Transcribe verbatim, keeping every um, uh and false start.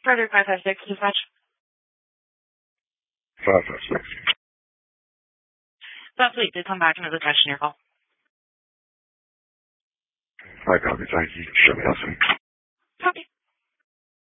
Further five five six dispatch. five five six. That fleet did come back and is attached to your call. I copy. Thank you. Show me how soon.